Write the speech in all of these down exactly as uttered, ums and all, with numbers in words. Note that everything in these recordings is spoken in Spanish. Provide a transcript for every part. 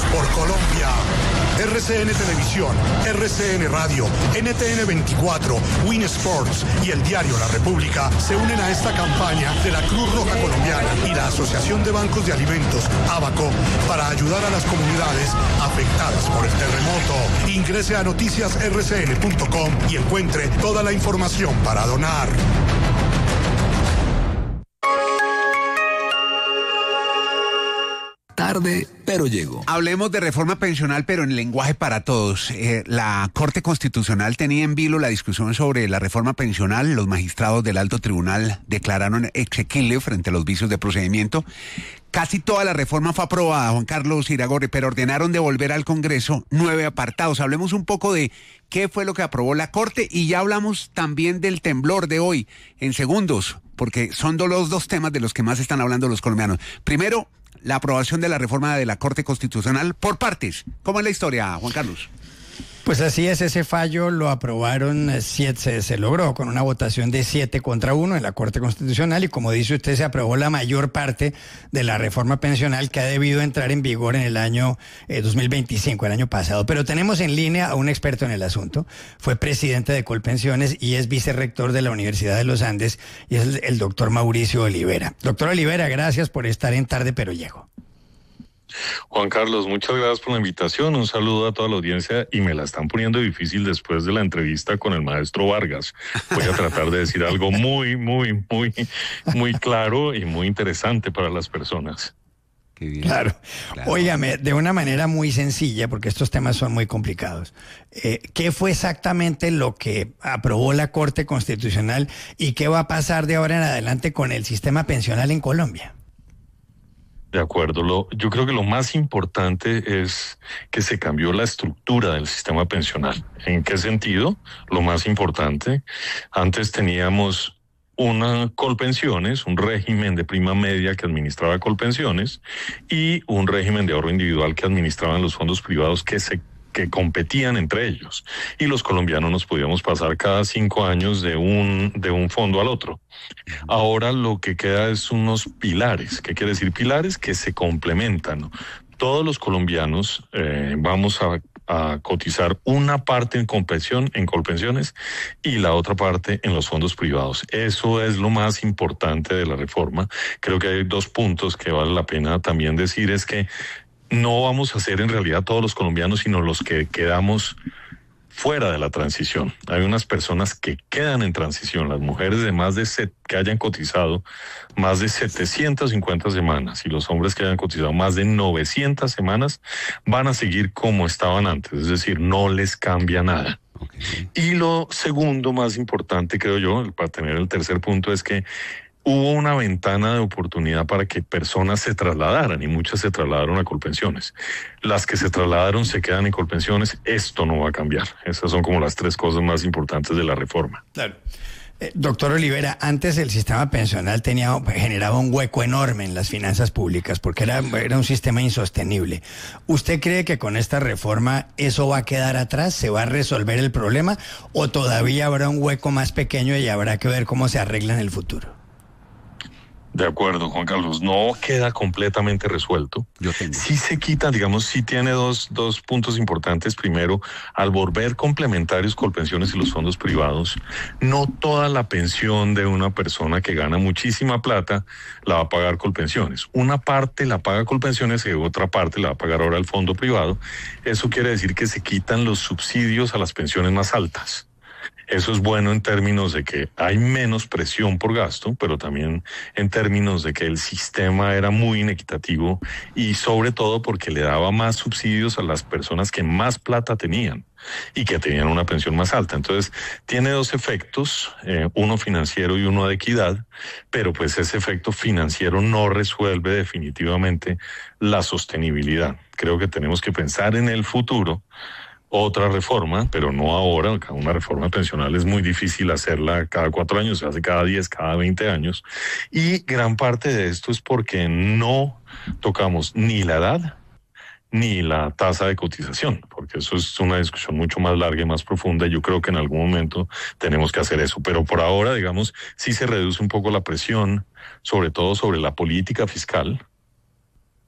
por Colombia. R C N Televisión, R C N Radio, N T N veinticuatro, Win Sports y el diario La República se unen a esta campaña de la Cruz Roja Colombiana y la Asociación de Bancos de Alimentos, ABACO, para ayudar a las comunidades afectadas por el terremoto. Ingrese a noticias r c n punto com y encuentre toda la información para donar. Tarde, pero llegó. Hablemos de reforma pensional, pero en lenguaje para todos. Eh, la Corte Constitucional tenía en vilo la discusión sobre la reforma pensional. Los magistrados del Alto Tribunal declararon exequible frente a los vicios de procedimiento. Casi toda la reforma fue aprobada, Juan Carlos Iragorri, pero ordenaron devolver al Congreso nueve apartados. Hablemos un poco de qué fue lo que aprobó la Corte y ya hablamos también del temblor de hoy en segundos, porque son los dos temas de los que más están hablando los colombianos. Primero, la aprobación de la reforma de la Corte Constitucional por partes. ¿Cómo es la historia, Juan Carlos? Pues así es, ese fallo lo aprobaron, siete, se, se logró con una votación de siete contra uno en la Corte Constitucional y como dice usted, se aprobó la mayor parte de la reforma pensional que ha debido entrar en vigor en el año eh, dos mil veinticinco, el año pasado. Pero tenemos en línea a un experto en el asunto, fue presidente de Colpensiones y es vicerrector de la Universidad de los Andes y es el, el doctor Mauricio Olivera. Doctor Olivera, gracias por estar en Tarde Pero Llego. Juan Carlos, muchas gracias por la invitación, un saludo a toda la audiencia y me la están poniendo difícil después de la entrevista con el maestro Vargas. Voy a tratar de decir algo muy, muy, muy, muy claro y muy interesante para las personas. Qué bien. Claro. claro. Óigame, de una manera muy sencilla, porque estos temas son muy complicados, eh, ¿qué fue exactamente lo que aprobó la Corte Constitucional y qué va a pasar de ahora en adelante con el sistema pensional en Colombia? De acuerdo, lo, yo creo que lo más importante es que se cambió la estructura del sistema pensional. ¿En qué sentido? Lo más importante, antes teníamos una Colpensiones, un régimen de prima media que administraba Colpensiones y un régimen de ahorro individual que administraban los fondos privados que se que competían entre ellos. Y los colombianos nos podíamos pasar cada cinco años de un, de un fondo al otro. Ahora lo que queda es unos pilares. ¿Qué quiere decir pilares? Que se complementan, ¿no? Todos los colombianos eh, vamos a, a cotizar una parte en Colpensión, en Colpensiones y la otra parte en los fondos privados. Eso es lo más importante de la reforma. Creo que hay dos puntos que vale la pena también decir, es que no vamos a ser en realidad todos los colombianos, sino los que quedamos fuera de la transición. Hay unas personas que quedan en transición, las mujeres de más de set, que hayan cotizado más de setecientas cincuenta semanas y los hombres que hayan cotizado más de novecientas semanas van a seguir como estaban antes, es decir, no les cambia nada. Okay. Y lo segundo más importante, creo yo, para tener el tercer punto, es que hubo una ventana de oportunidad para que personas se trasladaran y muchas se trasladaron a Colpensiones. Las que se trasladaron se quedan en Colpensiones. Esto no va a cambiar. Esas son como las tres cosas más importantes de la reforma. Claro. Eh, doctor Olivera, antes el sistema pensional tenía, generaba un hueco enorme en las finanzas públicas porque era, era un sistema insostenible. ¿Usted cree que con esta reforma eso va a quedar atrás? ¿Se va a resolver el problema? ¿O todavía habrá un hueco más pequeño y habrá que ver cómo se arregla en el futuro? De acuerdo, Juan Carlos, no queda completamente resuelto. Yo tengo. Sí se quita, digamos, sí tiene dos, dos puntos importantes. Primero, al volver complementarios Colpensiones y los fondos privados, no toda la pensión de una persona que gana muchísima plata la va a pagar Colpensiones. Una parte la paga Colpensiones y otra parte la va a pagar ahora el fondo privado. Eso quiere decir que se quitan los subsidios a las pensiones más altas. Eso es bueno en términos de que hay menos presión por gasto, pero también en términos de que el sistema era muy inequitativo y sobre todo porque le daba más subsidios a las personas que más plata tenían y que tenían una pensión más alta. Entonces, tiene dos efectos, eh, uno financiero y uno de equidad, pero pues ese efecto financiero no resuelve definitivamente la sostenibilidad. Creo que tenemos que pensar en el futuro. Otra reforma, pero no ahora. Una reforma pensional es muy difícil hacerla cada cuatro años, se hace cada diez, cada veinte años. Y gran parte de esto es porque no tocamos ni la edad ni la tasa de cotización, porque eso es una discusión mucho más larga y más profunda. Yo creo que en algún momento tenemos que hacer eso, pero por ahora, digamos, sí se reduce un poco la presión, sobre todo sobre la política fiscal,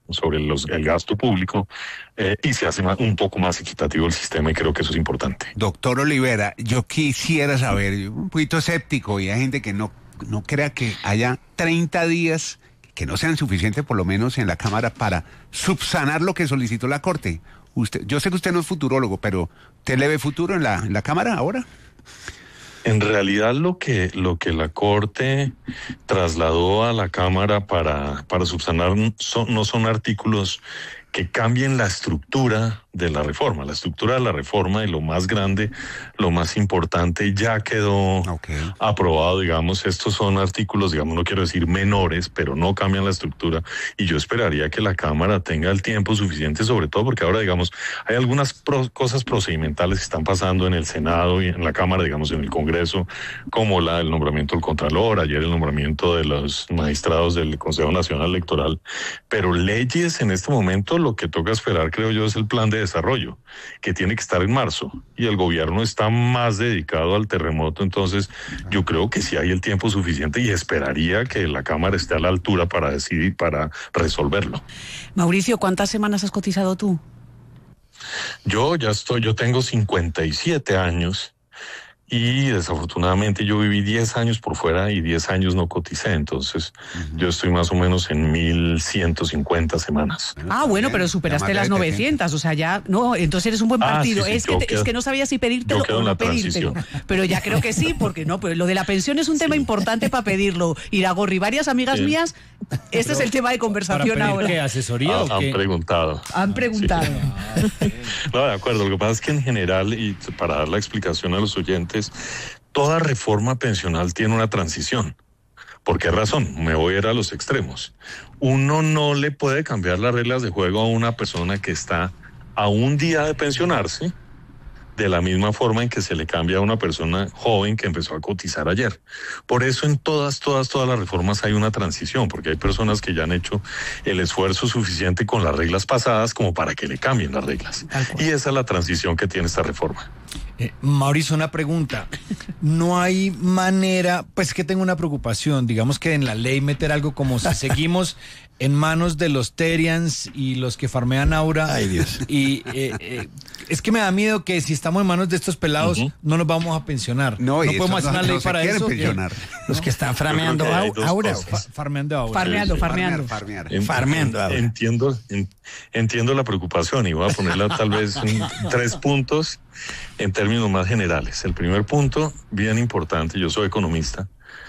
sobre los, el gasto público eh, y se hace más, un poco más equitativo el sistema, y creo que eso es importante. Doctor Olivera, yo quisiera saber, yo un poquito escéptico, y hay gente que no, no crea que haya treinta días que no sean suficientes, por lo menos en la Cámara, para subsanar lo que solicitó la Corte. Usted, yo sé que usted no es futurólogo, pero ¿usted le ve futuro en la, en la Cámara ahora? En realidad lo que lo que la Corte trasladó a la Cámara para, para subsanar son, no son artículos que cambien la estructura de la reforma. La estructura de la reforma, y lo más grande, lo más importante, ya quedó okay. aprobado, digamos. Estos son artículos, digamos, no quiero decir menores, pero no cambian la estructura, y yo esperaría que la Cámara tenga el tiempo suficiente, sobre todo porque ahora, digamos, hay algunas pro- cosas procedimentales que están pasando en el Senado y en la Cámara, digamos, en el Congreso, como la, el nombramiento del Contralor, ayer el nombramiento de los magistrados del Consejo Nacional Electoral, pero leyes en este momento, lo que toca esperar, creo yo, es el plan de desarrollo, que tiene que estar en marzo, y el gobierno está más dedicado al terremoto. Entonces yo creo que sí hay el tiempo suficiente, y esperaría que la Cámara esté a la altura para decidir, para resolverlo. Mauricio, ¿cuántas semanas has cotizado tú? Yo ya estoy, yo tengo cincuenta y siete años, y desafortunadamente yo viví diez años por fuera y diez años no coticé, entonces uh-huh. yo estoy más o menos en mil ciento cincuenta semanas. Ah, bueno, pero superaste las novecientas, o sea, ya, no, entonces eres un buen partido. Ah, sí, sí, es, que te, quedo, es que no sabía si pedírtelo o no pedírtelo, pero ya creo que sí, porque no, pues lo de la pensión es un sí. tema importante para pedirlo. Iragorri, varias amigas sí. mías, este pero, es el tema de conversación ahora. ¿Qué asesoría ah, o qué? Han preguntado. Han preguntado. Sí. No, de acuerdo, lo que pasa es que en general, y para dar la explicación a los oyentes, toda reforma pensional tiene una transición. ¿Por qué razón? Me voy a ir a los extremos. Uno no le puede cambiar las reglas de juego a una persona que está a un día de pensionarse, de la misma forma en que se le cambia a una persona joven que empezó a cotizar ayer. Por eso en todas, todas, todas las reformas hay una transición, porque hay personas que ya han hecho el esfuerzo suficiente con las reglas pasadas como para que le cambien las reglas. Y esa es la transición que tiene esta reforma. Eh, Mauricio, una pregunta. No hay manera, pues que tengo una preocupación, digamos que en la ley meter algo como si seguimos en manos de los Terians y los que farmean Aura. Ay, Dios. Y eh, eh, es que me da miedo que si estamos en manos de estos pelados, uh-huh. no nos vamos a pensionar. No, no podemos hacer no, una ley no para eso. Pensionar. Los que están farmeando Aura. Fa- farmeando Aura. Farmeando, farmeando. Farmear, farmear. Farmeando Aura. Entiendo, en, entiendo la preocupación, y voy a ponerla tal vez en tres puntos en términos más generales. El primer punto, bien importante, yo soy economista,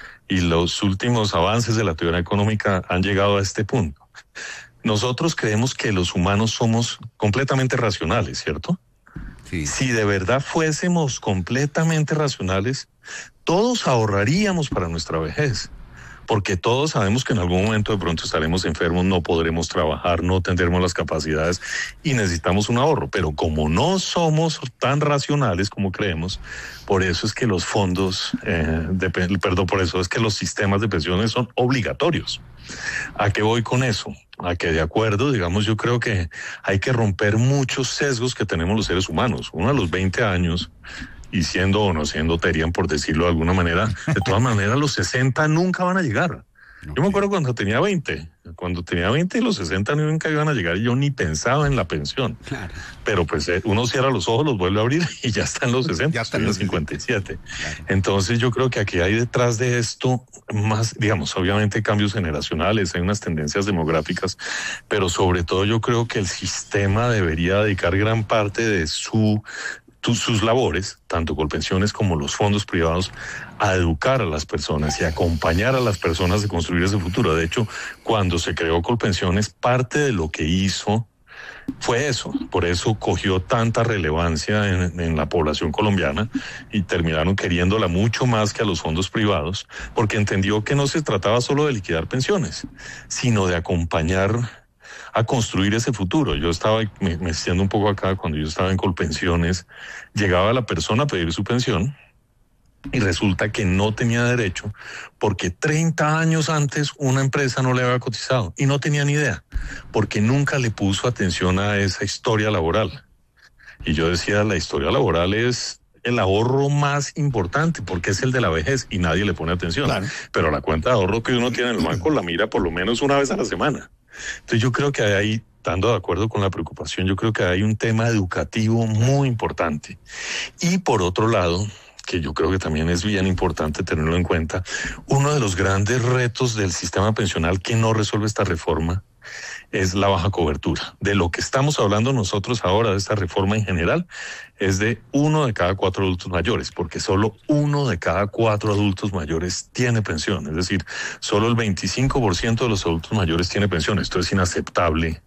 y los últimos avances de la teoría económica han llegado a este punto. Nosotros creemos que los humanos somos completamente racionales, ¿cierto? Sí. Si de verdad fuésemos completamente racionales, todos ahorraríamos para nuestra vejez, porque todos sabemos que en algún momento de pronto estaremos enfermos, no podremos trabajar, no tendremos las capacidades y necesitamos un ahorro. Pero como no somos tan racionales como creemos, por eso es que los fondos, eh, de, perdón, por eso es que los sistemas de pensiones son obligatorios. ¿A qué voy con eso? A que de acuerdo, digamos, yo creo que hay que romper muchos sesgos que tenemos los seres humanos. Uno a los veinte años, y siendo o no siendo Terian, por decirlo de alguna manera, de todas maneras los sesenta nunca van a llegar. Yo me acuerdo cuando tenía veinte, cuando tenía veinte los sesenta nunca iban a llegar, y yo ni pensaba en la pensión. Claro. Pero pues eh, uno cierra los ojos, los vuelve a abrir y ya están los sesenta, ya están los cincuenta y siete. Claro. Entonces yo creo que aquí hay detrás de esto más, digamos, obviamente cambios generacionales, hay unas tendencias demográficas, pero sobre todo yo creo que el sistema debería dedicar gran parte de su sus labores, tanto Colpensiones como los fondos privados, a educar a las personas y acompañar a las personas a construir ese futuro. De hecho, cuando se creó Colpensiones, parte de lo que hizo fue eso. Por eso cogió tanta relevancia en, en la población colombiana, y terminaron queriéndola mucho más que a los fondos privados, porque entendió que no se trataba solo de liquidar pensiones, sino de acompañar a construir ese futuro. Yo estaba, me, me extiendo un poco acá, cuando yo estaba en Colpensiones, llegaba la persona a pedir su pensión y resulta que no tenía derecho porque treinta años antes una empresa no le había cotizado y no tenía ni idea, porque nunca le puso atención a esa historia laboral. Y yo decía, la historia laboral es el ahorro más importante, porque es el de la vejez y nadie le pone atención. Claro. Pero la cuenta de ahorro que uno tiene en el banco la mira por lo menos una vez a la semana. Entonces yo creo que hay, estando de acuerdo con la preocupación, yo creo que hay un tema educativo muy importante. Y por otro lado, que yo creo que también es bien importante tenerlo en cuenta, uno de los grandes retos del sistema pensional que no resuelve esta reforma es la baja cobertura. De lo que estamos hablando nosotros ahora, de esta reforma en general, es de uno de cada cuatro adultos mayores, porque solo uno de cada cuatro adultos mayores tiene pensión. Es decir, solo el veinticinco por ciento de los adultos mayores tiene pensión. Esto es inaceptable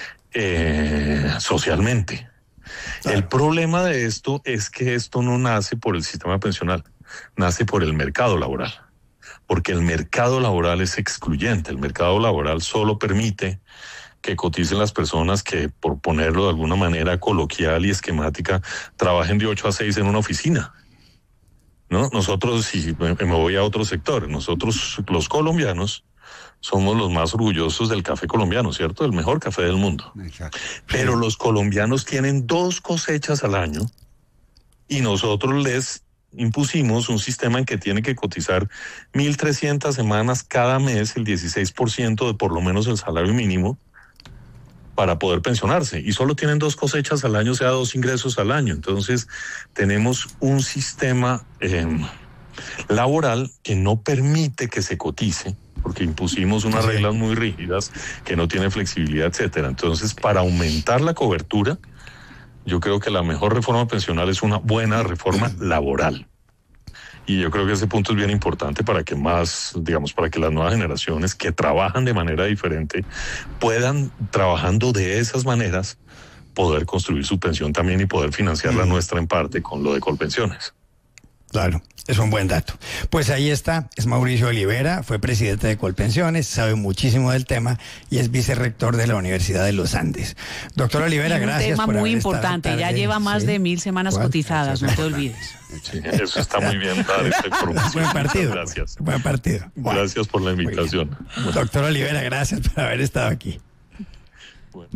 eh, socialmente. El problema de esto es que esto no nace por el sistema pensional, nace por el mercado laboral, porque el mercado laboral es excluyente. El mercado laboral solo permite que coticen las personas que, por ponerlo de alguna manera coloquial y esquemática, trabajen de ocho a seis en una oficina, ¿no? Nosotros, si me voy a otro sector, nosotros los colombianos somos los más orgullosos del café colombiano, ¿cierto? El mejor café del mundo. Exacto. Pero los colombianos tienen dos cosechas al año y nosotros les impusimos un sistema en que tiene que cotizar mil trescientas semanas cada mes, el dieciséis por ciento de por lo menos el salario mínimo, para poder pensionarse. Y solo tienen dos cosechas al año, o sea, dos ingresos al año. Entonces, tenemos un sistema eh, laboral que no permite que se cotice, porque impusimos unas reglas muy rígidas, que no tiene flexibilidad, etcétera. Entonces, para aumentar la cobertura, yo creo que la mejor reforma pensional es una buena reforma laboral. Y yo creo que ese punto es bien importante para que más, digamos, para que las nuevas generaciones que trabajan de manera diferente puedan, trabajando de esas maneras, poder construir su pensión también y poder financiar la nuestra en parte con lo de Colpensiones. Claro, es un buen dato. Pues ahí está, es Mauricio Olivera, fue presidente de Colpensiones, sabe muchísimo del tema y es vicerrector de la Universidad de los Andes. Doctor Olivera, gracias. Un tema por muy haber importante, estado ya tarde. lleva más ¿Sí? de mil semanas ¿Cuál? cotizadas, no te olvides. Sí, eso está muy bien dar esta información. Buen partido. Muchas gracias. Buen partido. Bueno, gracias por la invitación. Bueno. Doctor Olivera, gracias por haber estado aquí. Bueno.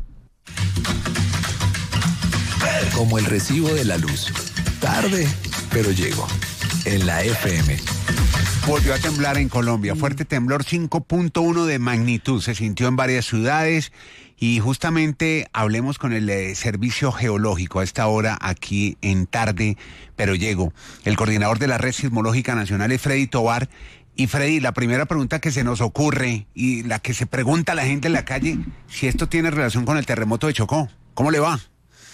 Como el recibo de la luz. Tarde, pero llegó. En la F M. Volvió a temblar en Colombia. Fuerte temblor cinco punto uno de magnitud. Se sintió en varias ciudades. Y justamente hablemos con el eh, Servicio Geológico a esta hora aquí en Tarde, pero llego. El coordinador de la Red Sismológica Nacional es Freddy Tovar. Y Freddy, la primera pregunta que se nos ocurre y la que se pregunta a la gente en la calle, si esto tiene relación con el terremoto de Chocó. ¿Cómo le va?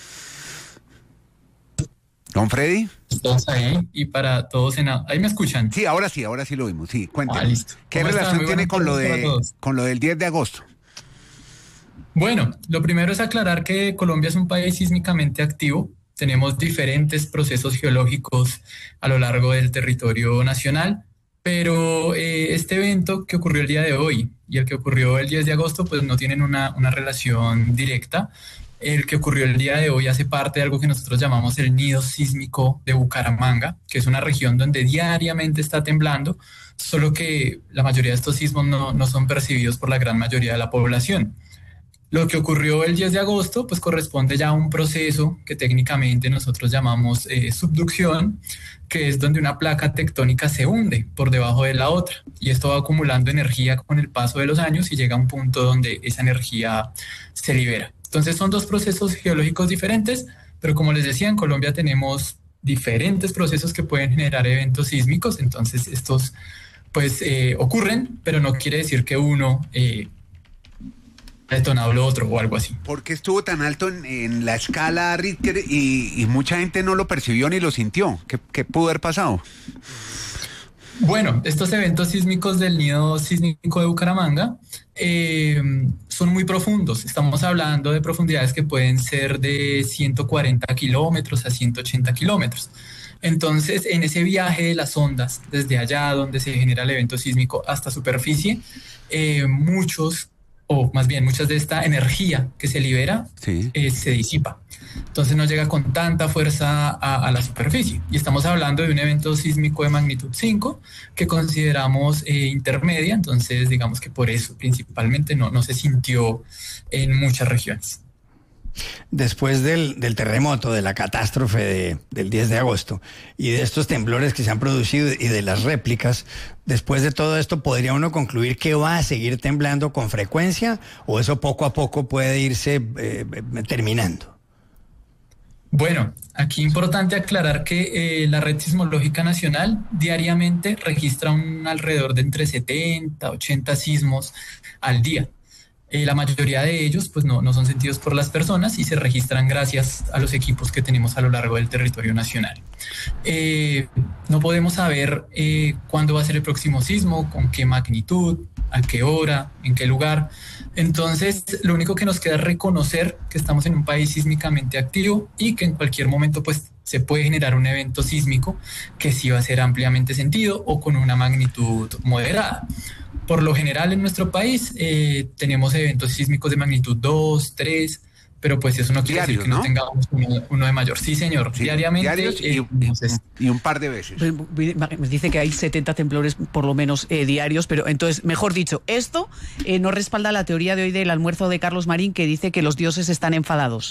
¿Don Freddy? Todos ahí y para todos en... ¿Ahí me escuchan? Sí, ahora sí, ahora sí lo vimos. Sí, cuéntame. Ah, listo. ¿Qué relación tiene con lo, de, con lo del diez de agosto? Bueno, lo primero es aclarar que Colombia es un país sísmicamente activo. Tenemos diferentes procesos geológicos a lo largo del territorio nacional, pero eh, este evento que ocurrió el día de hoy y el que ocurrió el diez de agosto pues no tienen una, una relación directa. El que ocurrió el día de hoy hace parte de algo que nosotros llamamos el nido sísmico de Bucaramanga, que es una región donde diariamente está temblando, solo que la mayoría de estos sismos no, no son percibidos por la gran mayoría de la población. Lo que ocurrió el diez de agosto pues corresponde ya a un proceso que técnicamente nosotros llamamos eh, subducción, que es donde una placa tectónica se hunde por debajo de la otra y esto va acumulando energía con el paso de los años y llega a un punto donde esa energía se libera. Entonces son dos procesos geológicos diferentes, pero como les decía, en Colombia tenemos diferentes procesos que pueden generar eventos sísmicos, entonces estos pues eh, ocurren, pero no quiere decir que uno eh, ha detonado lo otro o algo así. ¿Por qué estuvo tan alto en, en la escala Richter y, y mucha gente no lo percibió ni lo sintió? ¿Qué, qué pudo haber pasado? Bueno, estos eventos sísmicos del nido sísmico de Bucaramanga eh, son muy profundos. Estamos hablando de profundidades que pueden ser de ciento cuarenta kilómetros a ciento ochenta kilómetros. Entonces, en ese viaje de las ondas, desde allá donde se genera el evento sísmico hasta superficie, eh, muchos, o más bien muchas de esta energía que se libera, sí. eh, se disipa. Entonces no llega con tanta fuerza a, a la superficie. Y estamos hablando de un evento sísmico de magnitud cinco que consideramos eh, intermedia, entonces digamos que por eso principalmente no, no se sintió en muchas regiones. después del, del terremoto, de la catástrofe de, del diez de agosto y de estos temblores que se han producido y de las réplicas, después de todo esto, ¿podría uno concluir que va a seguir temblando con frecuencia o eso poco a poco puede irse eh, terminando? Bueno, aquí importante aclarar que eh, la Red Sismológica Nacional diariamente registra un alrededor de entre setenta, ochenta sismos al día. Eh, la mayoría de ellos pues no, no son sentidos por las personas y se registran gracias a los equipos que tenemos a lo largo del territorio nacional. Eh, no podemos saber eh, cuándo va a ser el próximo sismo, con qué magnitud, a qué hora, en qué lugar. Entonces, lo único que nos queda es reconocer que estamos en un país sísmicamente activo y que en cualquier momento pues se puede generar un evento sísmico que sí va a ser ampliamente sentido o con una magnitud moderada. Por lo general en nuestro país eh, tenemos eventos sísmicos de magnitud dos, tres, pero pues eso no quiere Diarios, decir que no, ¿no? tengamos uno, uno de mayor. Sí, señor, Sí, diariamente. diarios y, eh, y, y un par de veces. Me dice que hay setenta temblores por lo menos eh, diarios, pero entonces, mejor dicho, esto eh, no respalda la teoría de hoy del almuerzo de Carlos Marín que dice que los dioses están enfadados.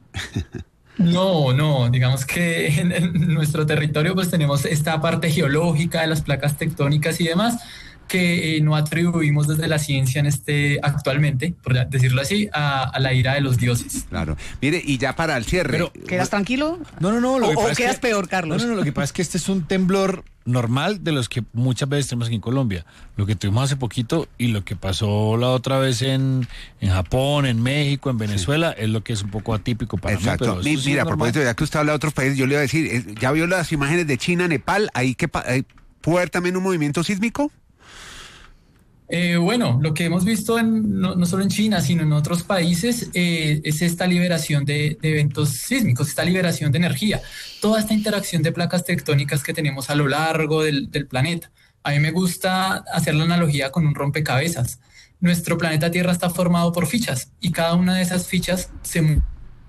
No, no, digamos que en, en nuestro territorio pues tenemos esta parte geológica de las placas tectónicas y demás que eh, no atribuimos desde la ciencia en este actualmente, por decirlo así, a, a la ira de los dioses. Claro. Mire, y ya para el cierre. Pero, ¿Quedas tranquilo? No, no, no. Lo o que pasa o es quedas que, peor, Carlos. No, no, no. Lo que pasa es que este es un temblor normal de los que muchas veces tenemos aquí en Colombia. Lo que tuvimos hace poquito y lo que pasó la otra vez en, en Japón, en México, en Venezuela, sí, es lo que es un poco atípico para Exacto. mí. Pero Mi, mira, a propósito, ya que usted habla de otros países, yo le iba a decir, eh, ¿ya vio las imágenes de China, Nepal? ¿Ahí que eh, puede haber también un movimiento sísmico? Eh, bueno, lo que hemos visto en, no, no solo en China, sino en otros países, eh, es esta liberación de, de eventos sísmicos, esta liberación de energía, toda esta interacción de placas tectónicas que tenemos a lo largo del, del planeta. A mí me gusta hacer la analogía con un rompecabezas. Nuestro planeta Tierra está formado por fichas y cada una de esas fichas se...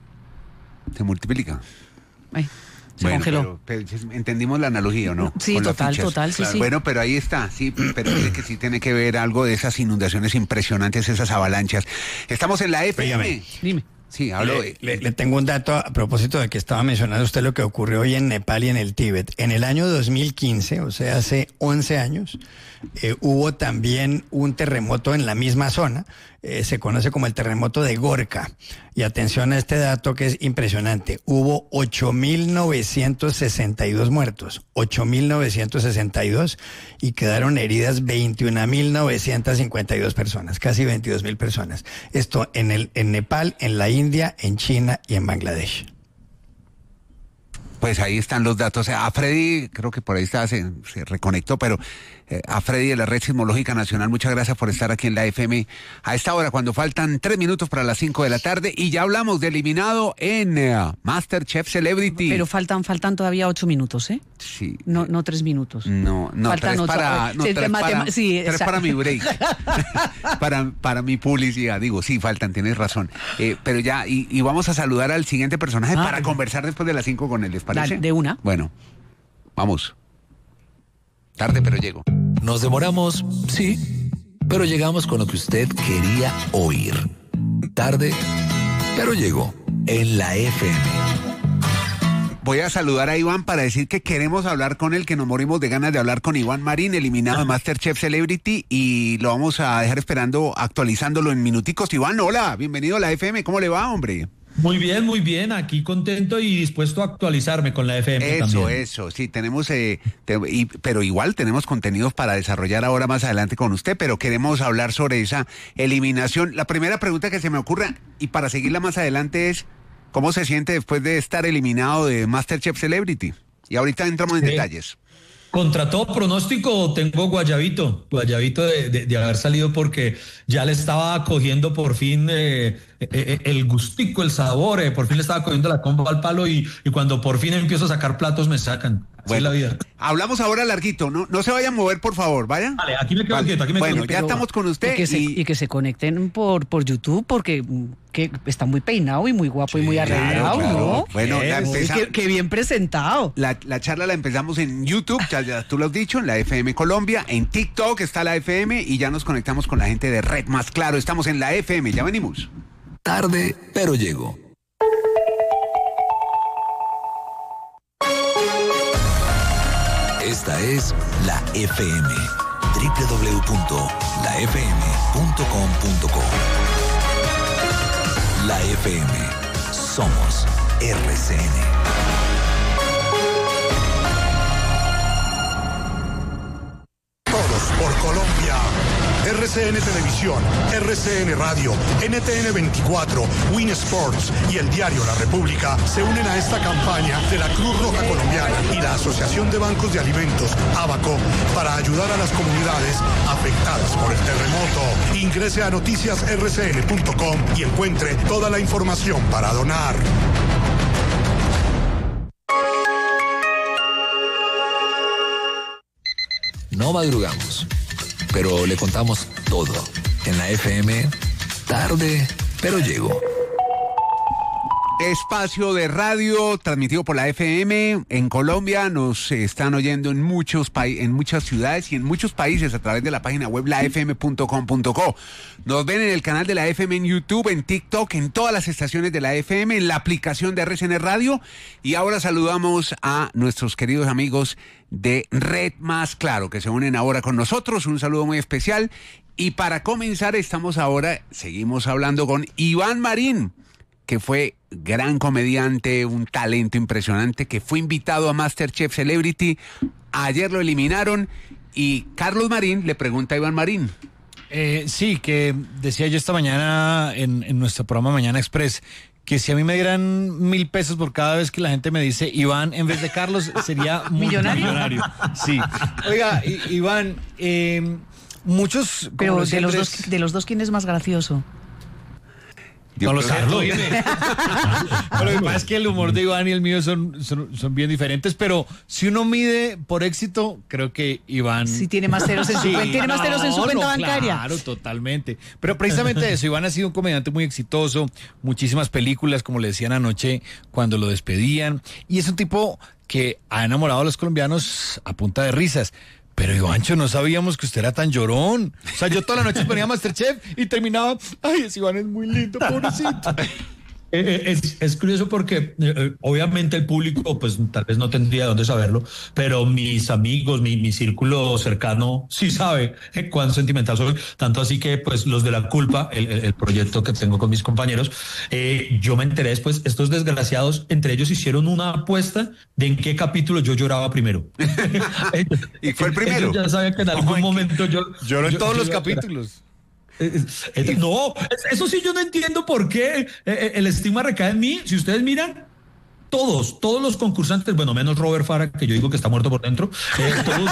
Se multiplica. Ay. Se bueno, congeló. Pero, pero, ¿entendimos la analogía o no? Sí, Con total, total, sí, claro. sí. Bueno, pero ahí está, sí, pero dice que sí tiene que ver algo de esas inundaciones impresionantes, esas avalanchas. Estamos en la F M. Dígame. Dime. Sí, hablo. Le, le, le tengo un dato a propósito de que estaba mencionando usted lo que ocurrió hoy en Nepal y en el Tíbet. En el año dos mil quince, o sea, hace once años, eh, hubo también un terremoto en la misma zona. Eh, se conoce como el terremoto de Gorka. Y atención a este dato que es impresionante. Hubo ocho mil novecientos sesenta y dos muertos, ocho mil novecientos sesenta y dos, y quedaron heridas veintiuna mil novecientos cincuenta y dos personas, casi veintidós mil personas. Esto en, el, en Nepal, en la India, en China y en Bangladesh. Pues ahí están los datos. A Freddy, creo que por ahí está, se, se reconectó, pero eh, a Freddy de la Red Sismológica Nacional, muchas gracias por estar aquí en la F M a esta hora, cuando faltan tres minutos para las cinco de la tarde, y ya hablamos de eliminado en uh, MasterChef Celebrity. Pero faltan, faltan todavía ocho minutos, ¿eh? Sí. No, no tres minutos. No, no, Faltan tres ocho. para, no, Sí, tres tema- para, tema- sí, tres exacto. para mi break, para, para mi publicidad, digo, sí, faltan, tienes razón. Eh, pero ya, y, y vamos a saludar al siguiente personaje Ah, para bueno. conversar después de las cinco con él, ¿les parece? Dale, de una. Bueno, vamos. Tarde, pero llego. Nos demoramos, sí, pero llegamos con lo que usted quería oír. Tarde, pero llegó en la F M. Voy a saludar a Iván para decir que queremos hablar con él, que nos morimos de ganas de hablar con Iván Marín, eliminado de MasterChef Celebrity, y lo vamos a dejar esperando, actualizándolo en minuticos. Iván, hola, bienvenido a la F M, ¿cómo le va, hombre? Muy bien, muy bien, aquí contento y dispuesto a actualizarme con la F M Eso, también. eso, sí, tenemos, eh, te- y- pero igual tenemos contenidos para desarrollar ahora más adelante con usted, pero queremos hablar sobre esa eliminación. La primera pregunta que se me ocurre, y para seguirla más adelante, es ¿cómo se siente después de estar eliminado de MasterChef Celebrity? Y ahorita entramos en Sí. detalles. Contra todo pronóstico tengo guayabito, guayabito de, de- de haber salido porque ya le estaba cogiendo por fin eh, eh, eh, el gustico, el sabor, eh, por fin le estaba cogiendo la comba al palo y, y cuando por fin empiezo a sacar platos me sacan. Así es la vida. Hablamos ahora larguito, no, no se vayan a mover, por favor, ¿vaya? Vale, aquí me quedo Vale. quieto, aquí me Bueno, quedo ya quieto. estamos con usted Y que, se, y- y que se conecten por, por YouTube porque mm, que está muy peinado y muy guapo y muy Claro, arreglado, claro. ¿no? Bueno, la Uy, empeza- qué, qué bien presentado. La, la charla la empezamos en YouTube, ya, ya tú lo has dicho, en la F M Colombia, en TikTok está la F M y ya nos conectamos con la gente de Red Más Claro. Estamos en la F M, ya venimos. Tarde, pero llegó Esta es la F M. doble u doble u doble u punto la f m punto com punto co. La F M. Somos R C N. Todos por Colombia. R C N Televisión, R C N Radio, N T N veinticuatro, Win Sports y el diario La República se unen a esta campaña de la Cruz Roja Colombiana y la Asociación de Bancos de Alimentos, ABACO, para ayudar a las comunidades afectadas por el terremoto. Ingrese a noticias r c n punto com y encuentre toda la información para donar. No madrugamos, pero le contamos todo. En la F M, tarde, pero llego. Espacio de radio transmitido por la F M en Colombia. Nos están oyendo en muchos pa- en muchas ciudades y en muchos países a través de la página web la f m punto com punto co. Nos ven en el canal de la F M en YouTube, en TikTok, en todas las estaciones de la F M, en la aplicación de R C N Radio. Y ahora saludamos a nuestros queridos amigos de Red Más Claro, que se unen ahora con nosotros. Un saludo muy especial. Y para comenzar, estamos ahora, seguimos hablando con Iván Marín, que fue gran comediante, un talento impresionante, que fue invitado a MasterChef Celebrity. Ayer lo eliminaron y Carlos Marín le pregunta a Iván Marín. Eh, sí, que decía yo esta mañana en, en nuestro programa Mañana Express, que si a mí me dieran mil pesos por cada vez que la gente me dice Iván en vez de Carlos, sería ¿Millonario? Sí. Oiga, I- Iván, eh, muchos... Pero como de los, Andrés, dos, de los dos, ¿quién es más gracioso? No lo sé, Carlos. Lo que pasa es que el humor de Iván y el mío son, son, son bien diferentes, pero si uno mide por éxito, creo que Iván... Sí, tiene más ceros en su, Sí, cuenta, tiene más no, ceros en su cuenta no, bancaria. Claro, totalmente. Pero precisamente eso, Iván ha sido un comediante muy exitoso, muchísimas películas, como le decían anoche, cuando lo despedían, y es un tipo que ha enamorado a los colombianos a punta de risas. Pero Ivancho, no sabíamos que usted era tan llorón. O sea, yo toda la noche ponía Masterchef y terminaba, ay, ese Iván es muy lindo, pobrecito. Eh, Es, es curioso porque eh, obviamente el público pues tal vez no tendría dónde saberlo, pero mis amigos, mi, mi círculo cercano sí sabe eh, cuán sentimental soy, tanto así que pues los de La Culpa, el, el, el proyecto que tengo con mis compañeros, eh, yo me enteré después, estos desgraciados entre ellos hicieron una apuesta de en qué capítulo yo lloraba primero. Y fue el primero. Ellos ya sabían que en algún Ay, momento yo... Lloró en yo- todos yo los iba a llorar. capítulos. Eh, eh, No, eso sí yo no entiendo por qué eh, el estigma recae en mí. Si ustedes miran, todos, todos los concursantes, bueno, menos Robert Fara, que yo digo que está muerto por dentro, eh, todos,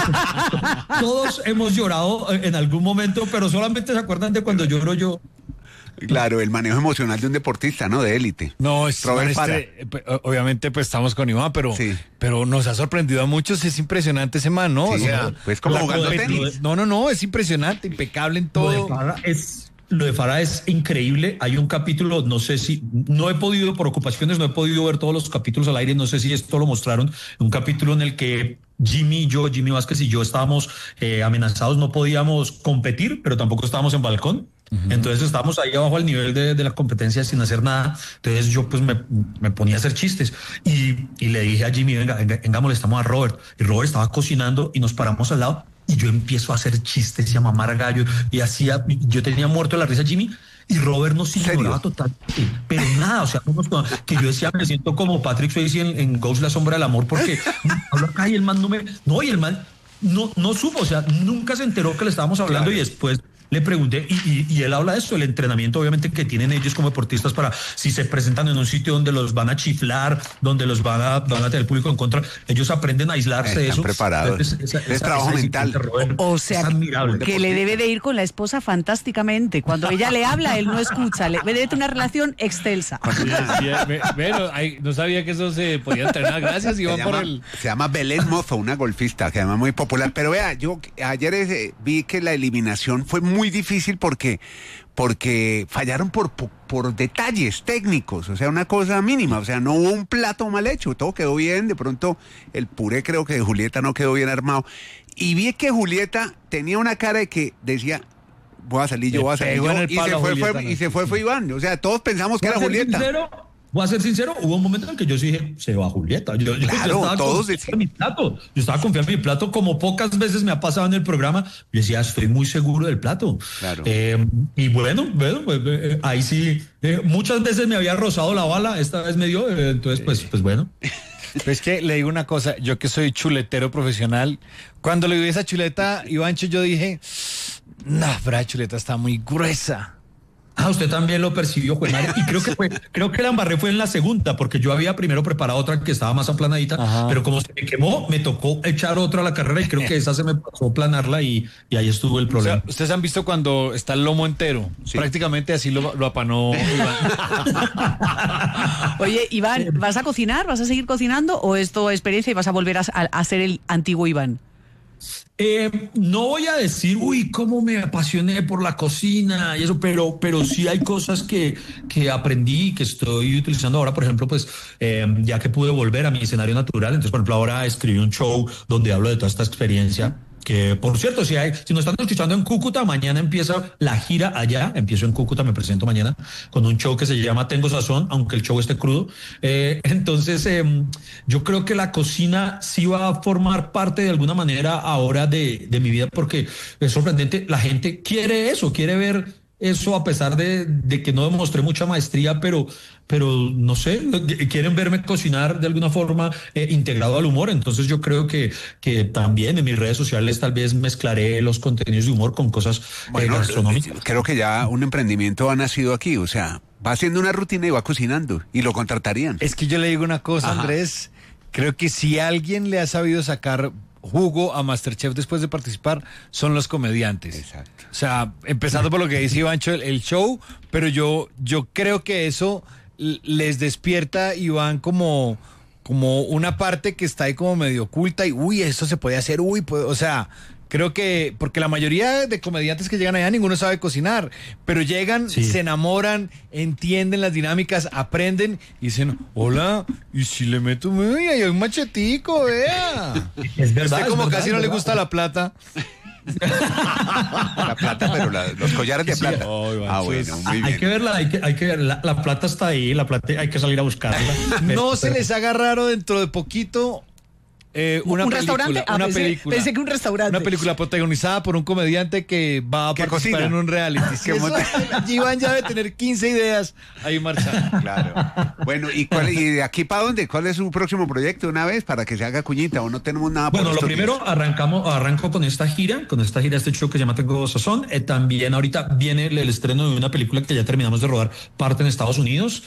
todos hemos llorado en algún momento, pero solamente se acuerdan de cuando lloro yo. Claro, el manejo emocional de un deportista, ¿no? De élite. No, es Robert este, Fara. eh, pues, o- obviamente pues estamos con Iván, pero, Sí. pero nos ha sorprendido a muchos, es impresionante ese man, ¿no? Sí, O sea, pues como la jugando competi- tenis. No, no, no, es impresionante, impecable en Lo de todo. Farah es, lo de Farah es increíble. Hay un capítulo, no sé si, no he podido, por ocupaciones, no he podido ver todos los capítulos al aire, no sé si esto lo mostraron, un capítulo en el que Jimmy y yo, Jimmy Vázquez y yo estábamos eh, amenazados, no podíamos competir, pero tampoco estábamos en balcón. Entonces estábamos ahí abajo al nivel de, de la competencia sin hacer nada. Entonces yo pues me, me ponía a hacer chistes y, y le dije a Jimmy, venga, venga, venga, molestamos a Robert. Y Robert estaba cocinando y nos paramos al lado y yo empiezo a hacer chistes y a mamar gallo y hacía, yo tenía muerto de la risa a Jimmy y Robert nos ignoraba totalmente, pero nada, o sea, no nos- que yo decía, me siento como Patrick Swayze en, en Ghost, la sombra del amor, porque hablo acá y el man no me, no, y el man no, no supo, o sea, nunca se enteró que le estábamos hablando. Claro. Y después le pregunté, y, y, y él habla de esto, el entrenamiento obviamente que tienen ellos como deportistas para si se presentan en un sitio donde los van a chiflar, donde los van a, van a tener público en contra, ellos aprenden a aislarse Están de eso. preparados. Esa- esa- Es esa- trabajo esa mental. disciplina, Robert, O es sea, admirable. que le debe de ir con la esposa fantásticamente. Cuando ella le habla, él no escucha. Le debe de tener una relación excelsa. Sí, sí, ve- ve, no, ay, no sabía que eso se podía entrenar. Gracias, Se Iván, por llama, el... se llama Belén Mozo, una golfista que además es muy popular. Pero vea, yo ayer eh, vi que la eliminación fue muy difícil porque porque fallaron por, por, por detalles técnicos, o sea, una cosa mínima, o sea, no hubo un plato mal hecho, todo quedó bien, de pronto el puré creo que de Julieta no quedó bien armado. Y vi que Julieta tenía una cara de que decía, voy a salir yo, Le voy a salir pegó yo, en el y palo se a fue, Julieta, fue- ¿no? y se fue, fue Iván, o sea, todos pensamos que era Para ser Julieta. sincero, voy a ser sincero, hubo un momento en el que yo sí dije, se va Julieta. Yo, yo, claro, yo estaba todos confiando en mi plato. Yo estaba confiando en mi plato, como pocas veces me ha pasado en el programa. Yo decía, estoy muy seguro del plato. Claro. Eh, y bueno, bueno pues, eh, ahí sí, eh, muchas veces me había rozado la bala, esta vez me dio, eh, entonces pues, pues bueno. Es que le digo una cosa, yo que soy chuletero profesional, cuando le vi esa chuleta, Ivancho, yo dije, no, pero la chuleta está muy gruesa. Ah, usted también lo percibió, Juan Mario. Y creo que fue, creo que la embarré fue en la segunda, porque yo había primero preparado otra que estaba más aplanadita, ajá, pero como se me quemó, me tocó echar otra a la carrera y creo que esa se me pasó planarla y, y ahí estuvo el problema. O sea, ustedes han visto cuando está el lomo entero, sí, prácticamente así lo, lo apanó Iván. Oye, Iván, ¿vas a cocinar? ¿Vas a seguir cocinando o es tu experiencia y vas a volver a, a ser el antiguo Iván? Eh, no voy a decir, uy, cómo me apasioné por la cocina y eso, pero, pero sí hay cosas que, que aprendí, que estoy utilizando ahora, por ejemplo, pues eh, ya que pude volver a mi escenario natural, entonces, por ejemplo, ahora escribí un show donde hablo de toda esta experiencia. Que, por cierto, si hay, si nos están escuchando en Cúcuta, mañana empieza la gira allá. Empiezo en Cúcuta, me presento mañana con un show que se llama Tengo Sazón, aunque el show esté crudo. Eh, entonces, eh, yo creo que la cocina sí va a formar parte de alguna manera ahora de, de mi vida, porque es sorprendente. La gente quiere eso, quiere ver eso, a pesar de, de que no demostré mucha maestría, pero, pero no sé, quieren verme cocinar de alguna forma eh, integrado al humor. Entonces yo creo que, que también en mis redes sociales tal vez mezclaré los contenidos de humor con cosas bueno, eh, gastronómicas. Creo que ya un emprendimiento ha nacido aquí, o sea, va haciendo una rutina y va cocinando y lo contratarían. Es que yo le digo una cosa, ajá, Andrés, creo que si alguien le ha sabido sacar jugo a MasterChef después de participar son los comediantes. Exacto. O sea, empezando por lo que dice Ivancho, el, el show, pero yo, yo creo que eso les despierta, Iván, como, como una parte que está ahí como medio oculta y uy, esto se puede hacer, uy, pues, o sea, creo que, porque la mayoría de comediantes que llegan allá, ninguno sabe cocinar, pero llegan, sí, se enamoran, entienden las dinámicas, aprenden y dicen, hola, y si le meto, uy, hay un machetico, vea. Es verdad. Usted como es casi verdad, no le gusta la plata. La plata, pero la, los collares de plata. Sí, oh, ah, bueno, muy bien. Hay que verla, hay que, hay que verla. La plata está ahí, la plata hay que salir a buscarla. No se les haga raro dentro de poquito. Eh, una ¿Un película, restaurante? Ah, una pensé, película. Pensé que un restaurante. Una película protagonizada por un comediante que va a ¿Qué participar cocina? en un reality. Sí, eso, Iván ya debe tener quince ideas ahí marchando. Claro. Bueno, ¿y, cuál, ¿y de aquí para dónde? ¿Cuál es su próximo proyecto una vez para que se haga cuñita o no tenemos nada? Bueno, por lo primero, días? arrancamos, arranco con esta gira, con esta gira, este show que se llama Tengo Sazón. Eh, también ahorita viene el, el estreno de una película que ya terminamos de rodar, parte en Estados Unidos.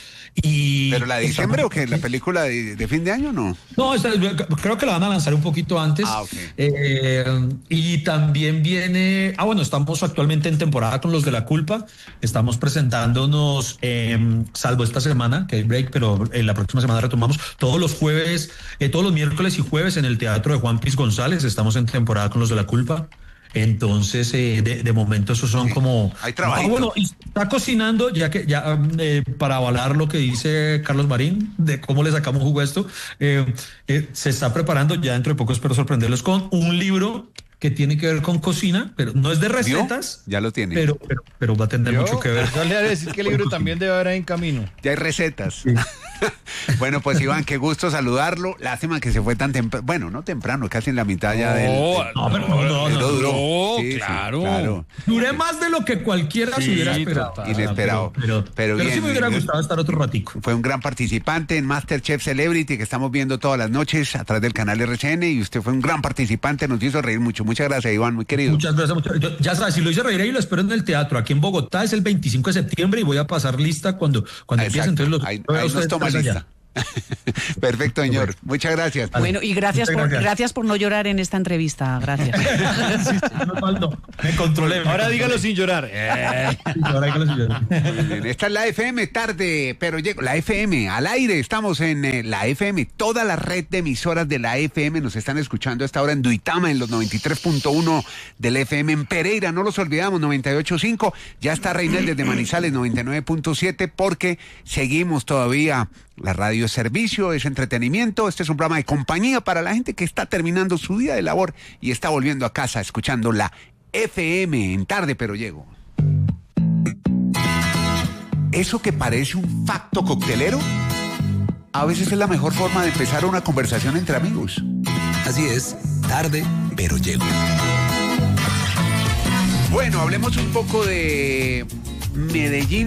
Y ¿pero la de diciembre o qué? ¿La película de, de fin de año no? No, esta, creo que la van a lanzar un poquito antes. Ah, okay. eh, y también viene, ah bueno, estamos actualmente en temporada con Los de la Culpa, estamos presentándonos, eh, salvo esta semana, que hay break, pero en la próxima semana retomamos, todos los jueves, eh, todos los miércoles y jueves en el Teatro de Juan Piz González, estamos en temporada con Los de la Culpa. Entonces, eh, de, de momento, esos son sí, como... Hay trabajo. Ah, bueno, y está cocinando, ya que ya eh, para avalar lo que dice Carlos Marín, de cómo le sacamos jugo a esto, eh, eh, se está preparando, ya dentro de poco espero sorprenderlos con un libro que tiene que ver con cocina, pero no es de recetas. ¿Vio? Ya lo tiene. Pero, pero, pero va a tener ¿Yo? mucho que ver. Yo le voy a decir que el libro también debe haber ahí en camino. Ya hay recetas. Sí. Bueno, pues Iván, qué gusto saludarlo. Lástima que se fue tan temprano. Bueno, no temprano, casi en la mitad ya del... No, pero no, no, no, no, duró. no sí, claro. Sí, claro. Duré más de lo que cualquiera sí, se hubiera esperado. Total. Inesperado. Pero, pero, pero, pero, pero sí me hubiera gustado estar otro ratico. Fue un gran participante en MasterChef Celebrity que estamos viendo todas las noches a través del canal R C N y usted fue un gran participante, nos hizo reír mucho. Muchas gracias, Iván, muy querido. Muchas gracias. Muchas, yo, ya sabes, si lo hice reír ahí, lo espero en el teatro. Aquí en Bogotá es el veinticinco de septiembre y voy a pasar lista cuando, cuando empiece. Entonces los, ahí, ahí nos toma lista. Perfecto, señor. Muchas gracias. Bueno, y gracias por, gracias. gracias por no llorar en esta entrevista. Gracias. Sí, no, no, me controlé. Me Ahora controlé. dígalo sin llorar. Eh. Ahora dígalo sin llorar. Muy bien. Esta es la F M tarde, pero llego. La F M al aire. Estamos en eh, la F M. Toda la red de emisoras de la F M nos están escuchando a esta hora en Duitama, en los noventa y tres punto uno del F M. En Pereira, no los olvidamos, noventa y ocho punto cinco. Ya está Reinel desde Manizales, noventa y nueve punto siete, porque seguimos todavía. La radio es servicio, es entretenimiento. Este es un programa de compañía para la gente que está terminando su día de labor y está volviendo a casa escuchando la F M en tarde, pero llego. Eso que parece un facto coctelero a veces es la mejor forma de empezar una conversación entre amigos. Así es, tarde, pero llego. Bueno, hablemos un poco de Medellín,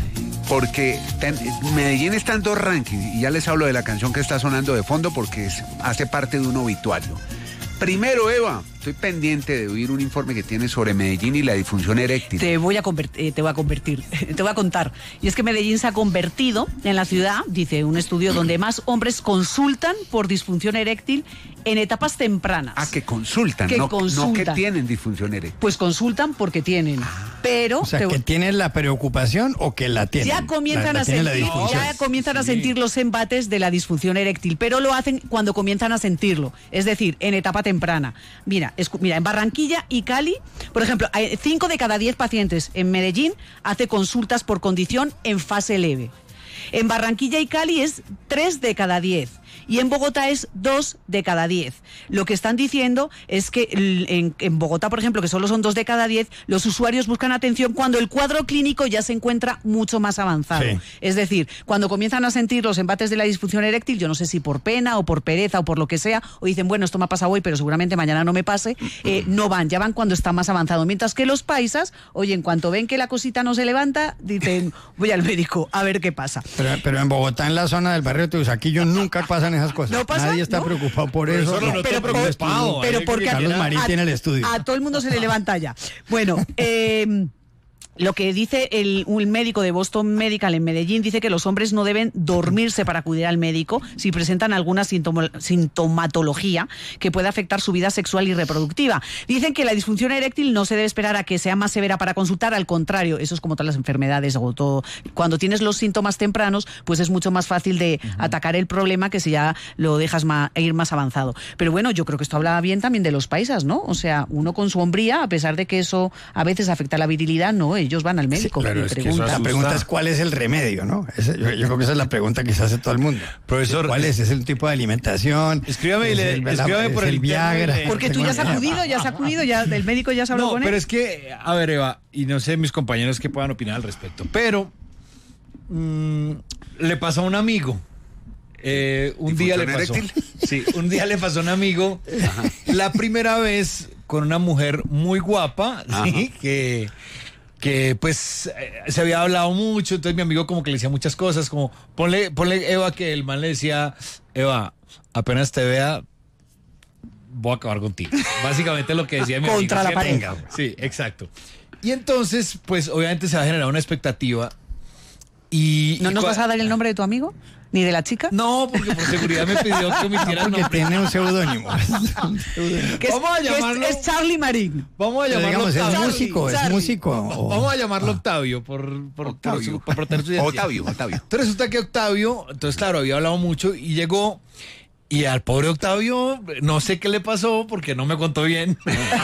porque ten, Medellín está en dos rankings, y ya les hablo de la canción que está sonando de fondo porque es, hace parte de un obituario. Primero, Eva, estoy pendiente de oír un informe que tienes sobre Medellín y la disfunción eréctil. Te voy a convertir, eh, te voy a convertir, te voy a contar. Y es que Medellín se ha convertido en la ciudad, dice un estudio, donde más hombres consultan por disfunción eréctil en etapas tempranas. Ah, que consultan, que no, consultan. no que tienen disfunción eréctil. Pues consultan porque tienen, pero... O sea, te... que tienen la preocupación o que la tienen. Ya comienzan, la, la a, sentir, la ya comienzan a sentir los embates de la disfunción eréctil, pero lo hacen cuando comienzan a sentirlo, es decir, en etapa temprana. Mira, es, mira, en Barranquilla y Cali, por ejemplo, hay cinco de cada diez pacientes en Medellín hace consultas por condición en fase leve. En Barranquilla y Cali es tres de cada diez. Y en Bogotá es dos de cada diez. Lo que están diciendo es que en, en Bogotá, por ejemplo, que solo son dos de cada diez, los usuarios buscan atención cuando el cuadro clínico ya se encuentra mucho más avanzado. Sí. Es decir, cuando comienzan a sentir los embates de la disfunción eréctil, yo no sé si por pena o por pereza o por lo que sea, o dicen, bueno, esto me ha pasado hoy, pero seguramente mañana no me pase, eh, no van, ya van cuando está más avanzado. Mientras que los paisas, oye, en cuanto ven que la cosita no se levanta, dicen, voy al médico a ver qué pasa. Pero, pero en Bogotá, en la zona del barrio de Teusaquillo, nunca pasan esas cosas. ¿No pasa? Nadie está ¿No? preocupado por eso. Pero, no pero, preocupado, pero porque Carlos Marín a, tiene el estudio. A todo el mundo se le levanta ya. Bueno, eh... lo que dice el, un médico de Boston Medical en Medellín, dice que los hombres no deben dormirse para acudir al médico si presentan alguna sintomo, sintomatología que pueda afectar su vida sexual y reproductiva. Dicen que la disfunción eréctil no se debe esperar a que sea más severa para consultar, al contrario, eso es como todas las enfermedades o todo. Cuando tienes los síntomas tempranos, pues es mucho más fácil de uh-huh. atacar el problema que si ya lo dejas ma, ir más avanzado. Pero bueno, yo creo que esto habla bien también de los paisas, ¿no? O sea, uno con su hombría, a pesar de que eso a veces afecta la virilidad, no, ellos van al médico. Sí, claro, y es preguntan. que la pregunta es cuál es el remedio, ¿no? Ese, yo, yo creo que esa es la pregunta que se hace todo el mundo. Profesor, ¿cuál es? ¿Es el tipo de alimentación? Escríbame, ¿Es le, el, escríbame la, por es el, el Viagra. Porque tú ya has acudido, ya has acudido, ya el médico ya se habló no, con él. Pero es que, a ver, Eva, y no sé mis compañeros que puedan opinar al respecto, pero mmm, le pasó a un amigo. Eh, un día le pasó. Eréctil? Sí, un día le pasó a un amigo. Ajá. La primera vez con una mujer muy guapa, ¿sí? que que pues eh, se había hablado mucho, entonces mi amigo como que le decía muchas cosas, como ponle, ponle Eva, que el man le decía, Eva, apenas te vea, voy a acabar contigo. Básicamente lo que decía mi amigo. Contra la pared. Sí, exacto. Y entonces, pues obviamente se va a generar una expectativa. Y, ¿No y nos cua- vas a dar el nombre de tu amigo? ¿Ni de la chica? No, porque por seguridad me pidió que omitiera el Porque nombre. tiene un seudónimo. Que es, Vamos a llamarlo- es, es Charlie Marín. Vamos a Pero llamarlo digamos, es Octavio. músico, es Charlie. músico. o- Vamos a llamarlo Octavio por, por, por, su- por proteger su identidad. Octavio, Octavio. Entonces resulta que Octavio, entonces claro, había hablado mucho y llegó, y al pobre Octavio, no sé qué le pasó porque no me contó bien.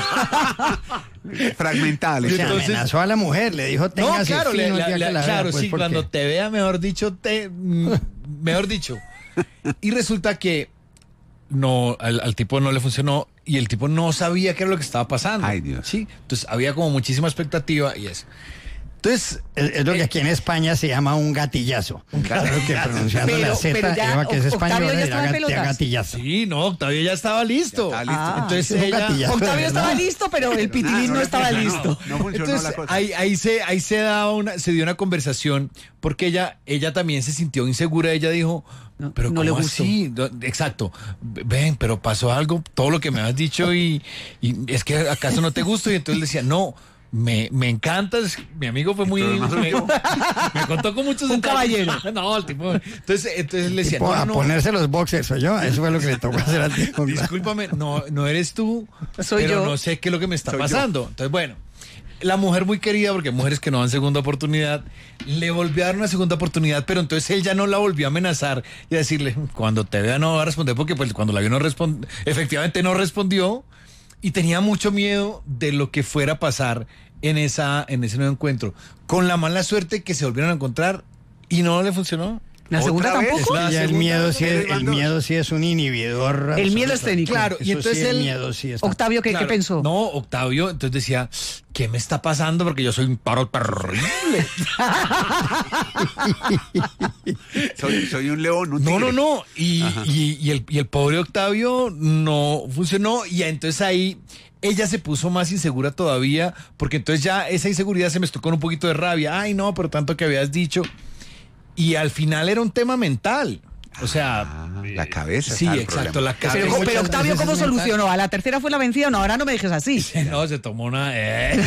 Fragmentales. Se Entonces- amenazó a la mujer, le dijo, No, téngase claro, le- fino el la- día la- que la claro, vea, pues, sí, porque- cuando te vea, mejor dicho, te, mm, mejor dicho. Y resulta que no, al, al tipo no le funcionó y el tipo no sabía qué era lo que estaba pasando. Ay, Dios. Sí, entonces había como muchísima expectativa y eso. Entonces, Es, es lo que aquí en España se llama un gatillazo. Claro que pronunciando Pero- la Z, pero ya Eva, que es Octavio española, ya dirá estaba en gat- pelotas. gatillazo. sí, no, Octavio ya estaba listo. Ya está listo. Ah, Entonces es un ella- gatillazo. Octavio de estaba verdad. listo, pero el pitilín no, le estaba funcionó. listo. No funcionó Entonces, la cosa. ahí, ahí se, ahí se daba una, se dio una conversación porque ella, ella también se sintió insegura. Ella dijo, No, pero no ¿cómo le gustó. así? No, exacto. Ven, pero pasó algo, todo lo que me has dicho y, y es que acaso no te gusto. Y entonces le decía, no. Me, me encanta, es- mi amigo fue muy... Me, me contó con muchos Un detalles. caballero. No, el tipo... Entonces, entonces le decía, Tipo, no, a no, ponerse los boxers, soy yo. Eso fue lo que le tocó hacer al tipo. discúlpame, no, no eres tú, Soy pero yo. no sé qué es lo que me está Soy pasando. Entonces, bueno, la mujer muy querida, porque hay mujeres que no dan segunda oportunidad, le volvió a dar una segunda oportunidad, pero entonces él ya no la volvió a amenazar y a decirle, cuando te vea no va a responder, porque pues cuando la vio no respondió, efectivamente no respondió, y tenía mucho miedo de lo que fuera a pasar en esa en ese nuevo encuentro, con la mala suerte que se volvieron a encontrar y no le funcionó. ¿La segunda ¿Otra vez? tampoco? La Ya el segunda- miedo sí es, Él van el dos. miedo sí es un inhibidor. El miedo absoluto. escénico. Claro, y Eso entonces sí, el él- miedo sí está. Octavio, ¿qué, Claro, ¿qué pensó? No, Octavio, entonces decía, ¿qué me está pasando? Porque yo soy un paro terrible. Soy, soy un león, un No, tigre. no, no. Y, y, y el, y el pobre Octavio no funcionó. Y entonces ahí ella se puso más insegura todavía, porque entonces ya esa inseguridad se mezcló con un poquito de rabia. Ay, no, pero tanto que habías dicho. Y al final era un tema mental. O sea, Ah, la cabeza. sí, está el exacto, problema. la cabeza. Pero, muchas pero Octavio, veces ¿cómo es mental. solucionó? ¿A la tercera fue la vencida? No, ahora no me dejes así. No, se tomó una. eh.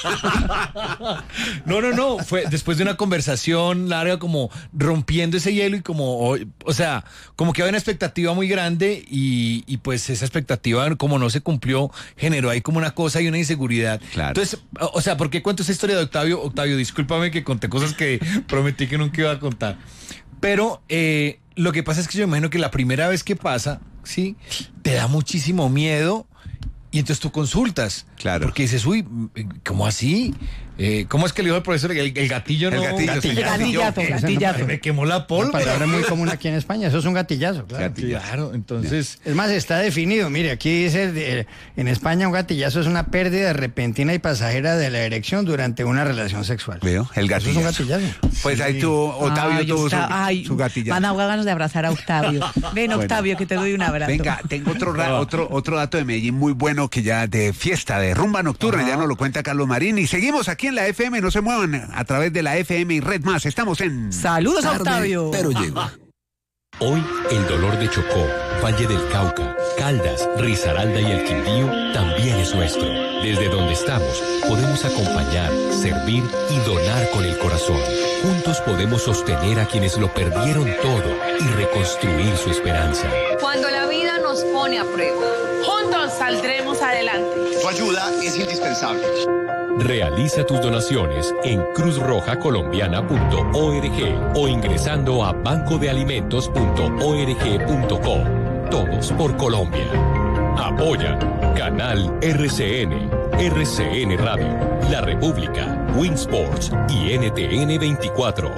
No, no, no. Fue después de una conversación larga, como rompiendo ese hielo y como, o, o sea, como que había una expectativa muy grande y, y pues esa expectativa, como no se cumplió, generó ahí como una cosa y una inseguridad. Claro. Entonces, o o sea, ¿por qué cuento esta historia de Octavio? Octavio, discúlpame que conté cosas que prometí que nunca iba a contar. Pero eh, lo que pasa es que yo imagino que la primera vez que pasa, ¿sí? Te da muchísimo miedo y entonces tú consultas. Claro. Porque dices, uy, ¿cómo así? Eh, ¿Cómo es que le dijo el profesor? El, el gatillo no. El gatillo, sí. El gatillazo, Ese no gatillazo. parece. Me quemó la Una pólvora. palabra muy común aquí en España. Eso es un gatillazo, claro. Gatillazo. Claro, entonces. Es más, está definido. Mire, aquí dice, de- en España un gatillazo es una pérdida repentina y pasajera de la erección durante una relación sexual. Veo, el Eso es un gatillazo. gatillazo. Pues ahí tuvo, Octavio Ay, tuvo su, Octa- ay, su gatillazo. Me han dado ganas de abrazar a Octavio. Ven, Bueno. Octavio, que te doy un abrazo. Venga, tengo otro, ra- otro, otro dato de Medellín muy bueno que ya de fiesta, de rumba nocturna, ya nos lo cuenta Carlos Marín. Y seguimos aquí en la F M, no se muevan a través de la F M y Red Más. Estamos en... Saludos a Tarde, Octavio. pero llego. Hoy el dolor de Chocó, Valle del Cauca, Caldas, Risaralda y el Quindío también es nuestro. Desde donde estamos podemos acompañar, servir y donar con el corazón. Juntos podemos sostener a quienes lo perdieron todo y reconstruir su esperanza. Cuando la vida nos pone a prueba, juntos saldremos adelante. Tu ayuda es indispensable. Realiza tus donaciones en cruz roja colombiana punto org o ingresando a banco de alimentos punto org punto co. Todos por Colombia. Apoya Canal R C N, R C N Radio, La República, Winsports y N T N veinticuatro.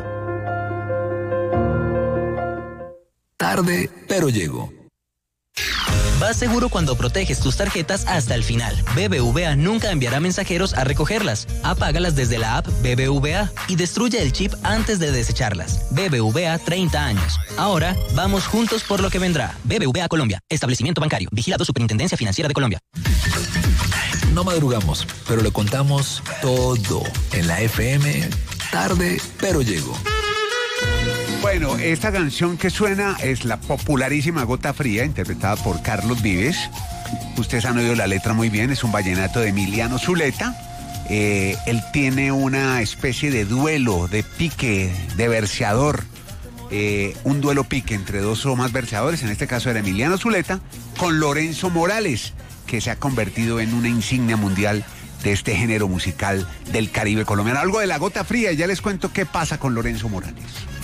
Tarde, pero llego. Vas seguro cuando proteges tus tarjetas hasta el final. B B V A nunca enviará mensajeros a recogerlas. Apágalas desde la app B B V A y destruye el chip antes de desecharlas. B B V A treinta años. Ahora, vamos juntos por lo que vendrá. B B V A Colombia. Establecimiento bancario. Vigilado Superintendencia Financiera de Colombia. No madrugamos, pero le contamos todo en la F M. Tarde, pero llego. Bueno, esta canción que suena es la popularísima Gota Fría, interpretada por Carlos Vives. Ustedes han oído la letra muy bien, es un vallenato de Emiliano Zuleta. Eh, él tiene una especie de duelo, de pique, de verseador. Eh, un duelo pique entre dos o más verseadores, en este caso era Emiliano Zuleta, con Lorenzo Morales, que se ha convertido en una insignia mundial de este género musical del Caribe colombiano. Algo de la Gota Fría, y ya les cuento qué pasa con Lorenzo Morales.